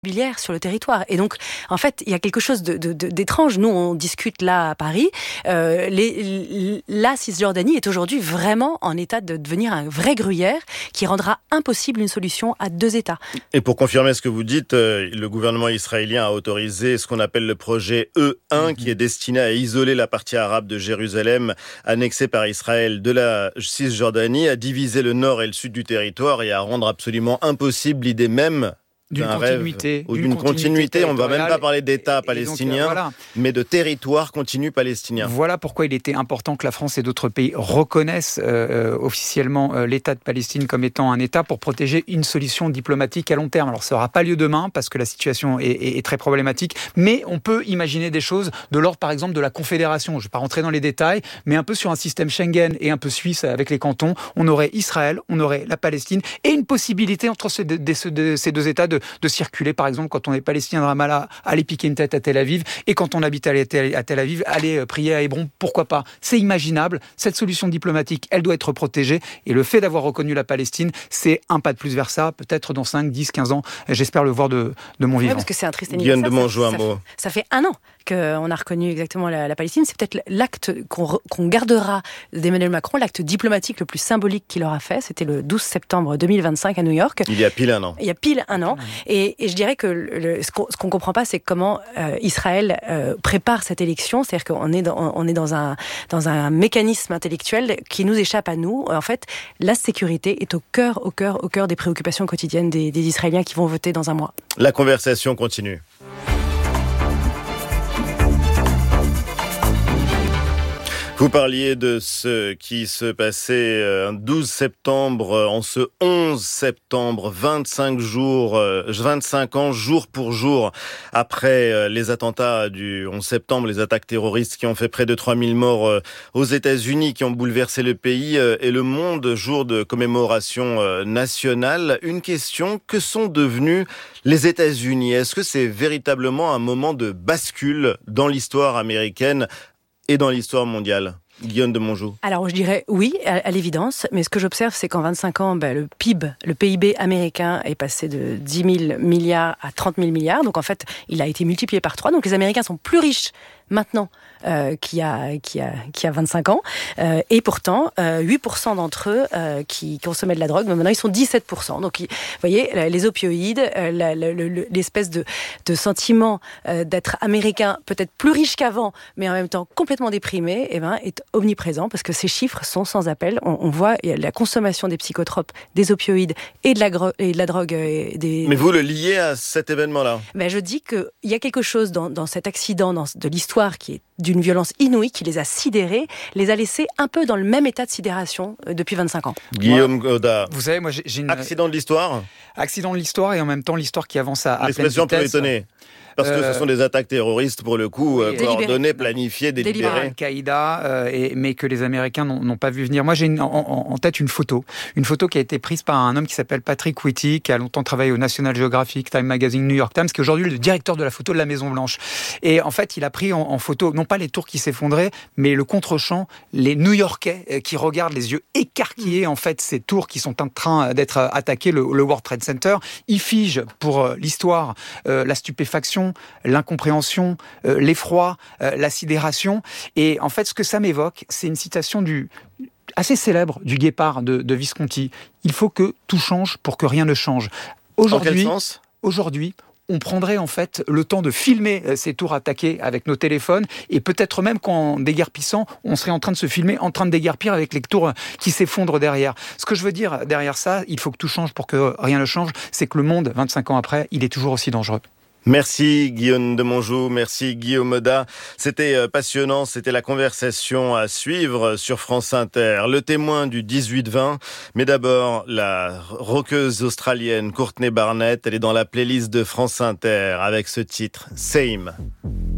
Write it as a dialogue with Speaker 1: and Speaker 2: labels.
Speaker 1: immobilière sur le territoire. Et donc, en fait, il y a quelque chose d'étrange. Nous, on discute là à Paris. La Cisjordanie est aujourd'hui vraiment en état de devenir un vrai gruyère qui rendra impossible une solution à deux États.
Speaker 2: Et pour confirmer ce que vous dites, le gouvernement israélien a autorisé ce qu'on appelle le projet E1, qui est destiné à isoler la partie arabe de Jérusalem, annexée par Israël de la Cisjordanie, à diviser le nord et le sud du territoire et à rendre absolument impossible l'idée même
Speaker 3: d'une continuité.
Speaker 2: Ou d'une continuité. On ne va même pas parler d'État palestinien,
Speaker 3: donc, voilà.
Speaker 2: Mais de territoire continu palestinien.
Speaker 3: Voilà pourquoi il était important que la France et d'autres pays reconnaissent officiellement l'État de Palestine comme étant un État pour protéger une solution diplomatique à long terme. Alors ça n'aura pas lieu demain parce que la situation est très problématique, mais on peut imaginer des choses de l'ordre par exemple de la Confédération. Je ne vais pas rentrer dans les détails, mais un peu sur un système Schengen et un peu suisse avec les cantons. On aurait Israël, on aurait la Palestine et une possibilité entre ces deux États de circuler, par exemple, quand on est palestinien de Ramallah, aller piquer une tête à Tel Aviv, et quand on habite à Tel Aviv, aller prier à Hébron, pourquoi pas ? C'est imaginable, cette solution diplomatique, elle doit être protégée, et le fait d'avoir reconnu la Palestine, c'est un pas de plus vers ça, peut-être dans 5, 10, 15 ans, j'espère le voir de mon vivant.
Speaker 1: Oui, parce que c'est un triste anniversaire.
Speaker 2: Guillaume de Monjou, un mot.
Speaker 1: Ça fait 1 an qu'on a reconnu exactement la Palestine. C'est peut-être l'acte qu'on gardera d'Emmanuel Macron, l'acte diplomatique le plus symbolique qu'il aura fait. C'était le 12 septembre 2025 à New York.
Speaker 2: Il y a pile 1 an.
Speaker 1: Il y a pile 1 an. Et je dirais que ce qu'on comprend pas, c'est comment Israël prépare cette élection. C'est-à-dire qu'on est dans un mécanisme intellectuel qui nous échappe à nous. En fait, la sécurité est au cœur des préoccupations quotidiennes des Israéliens qui vont voter dans 1 mois.
Speaker 2: La conversation continue. Vous parliez de ce qui se passait un 12 septembre, en ce 11 septembre, 25 ans, jour pour jour, après les attentats du 11 septembre, les attaques terroristes qui ont fait près de 3000 morts aux États-Unis, qui ont bouleversé le pays et le monde, jour de commémoration nationale. Une question, que sont devenus les États-Unis ? Est-ce que c'est véritablement un moment de bascule dans l'histoire américaine et dans l'histoire mondiale? Guillaume de Monjou.
Speaker 1: Alors, je dirais oui, à l'évidence, mais ce que j'observe, c'est qu'en 25 ans, le PIB américain est passé de 10 000 milliards à 30 000 milliards. Donc, en fait, il a été multiplié par 3. Donc, les Américains sont plus riches maintenant qu'il y a 25 ans. Et pourtant, 8% d'entre eux qui consommaient de la drogue, mais maintenant, ils sont 17%. Donc, vous voyez, les opioïdes, l'espèce de sentiment d'être américain, peut-être plus riche qu'avant, mais en même temps complètement déprimé, est omniprésent, parce que ces chiffres sont sans appel. On voit la consommation des psychotropes, des opioïdes et de la drogue.
Speaker 2: Mais vous le liez à cet événement-là?
Speaker 1: Je dis qu'il y a quelque chose dans cet accident, de l'histoire qui est d'une violence inouïe, qui les a sidérés, les a laissés un peu dans le même état de sidération depuis 25 ans.
Speaker 2: Guillaume Goda.
Speaker 3: Vous savez, moi j'ai une...
Speaker 2: Accident de l'histoire?
Speaker 3: Accident de l'histoire et en même temps l'histoire qui avance à pleine vitesse.
Speaker 2: L'expression peut étonner. Parce que ce sont des attaques terroristes, pour le coup, coordonnées, planifiées, délibérées.
Speaker 3: Al-Qaïda, mais que les Américains n'ont pas vu venir. Moi, j'ai en tête une photo qui a été prise par un homme qui s'appelle Patrick Whitty, qui a longtemps travaillé au National Geographic, Time Magazine, New York Times, qui est aujourd'hui le directeur de la photo de la Maison-Blanche. Et en fait, il a pris en photo, non pas les tours qui s'effondraient, mais le contre-champ, les New-Yorkais qui regardent les yeux écarquillés, en fait, ces tours qui sont en train d'être attaquées, le World Trade Center. Il fige pour l'histoire la stupéfaction, l'incompréhension, l'effroi, la sidération. Et en fait, ce que ça m'évoque, c'est une citation assez célèbre du Guépard de Visconti. Il faut que tout change pour que rien ne change.
Speaker 2: En quel sens ?
Speaker 3: Aujourd'hui, on prendrait en fait le temps de filmer ces tours attaquées avec nos téléphones et peut-être même qu'en déguerpissant, on serait en train de se filmer, en train de déguerpir avec les tours qui s'effondrent derrière. Ce que je veux dire derrière ça, il faut que tout change pour que rien ne change, c'est que le monde, 25 ans après, il est toujours aussi dangereux.
Speaker 2: Merci Guillaume de Monjou, merci Guillaume Oda. C'était passionnant, c'était la conversation à suivre sur France Inter. Le témoin du 18-20, mais d'abord la rockeuse australienne Courtney Barnett, elle est dans la playlist de France Inter avec ce titre, Same.